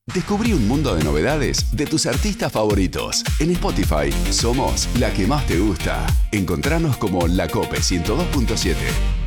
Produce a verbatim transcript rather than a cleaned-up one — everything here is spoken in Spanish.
Descubrí un mundo de novedades de tus artistas favoritos. En Spotify somos la que más te gusta. Encontranos como La Cope ciento dos punto siete.